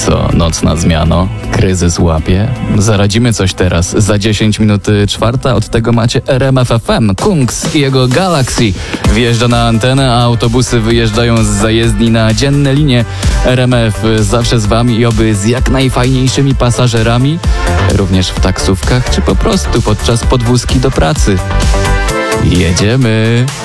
Co, nocna zmiano? Kryzys łapie? Zaradzimy coś teraz. Za 10 minut 4 od tego macie RMF FM. Kungs i jego Galaxy wjeżdża na antenę, a autobusy wyjeżdżają z zajezdni na dzienne linie. RMF zawsze z wami i oby z jak najfajniejszymi pasażerami, również w taksówkach, czy po prostu podczas podwózki do pracy. Jedziemy!